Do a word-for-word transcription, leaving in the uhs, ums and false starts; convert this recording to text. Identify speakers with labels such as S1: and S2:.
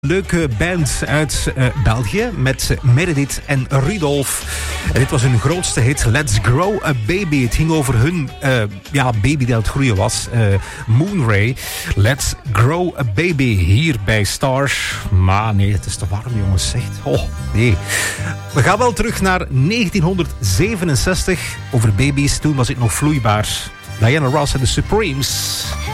S1: Leuke band uit uh, België met Meredith en Rudolf. En dit was hun grootste hit, Let's Grow a Baby. Het ging over hun uh, ja, baby die aan het groeien was, uh, Moonray. Let's Grow a Baby hier bij Stars. Maar nee, het is te warm, jongens. Echt. Oh, nee. We gaan wel terug naar negentienhonderdzevenenzestig. Over baby's, toen was het nog vloeibaar. Diana Ross en de Supremes.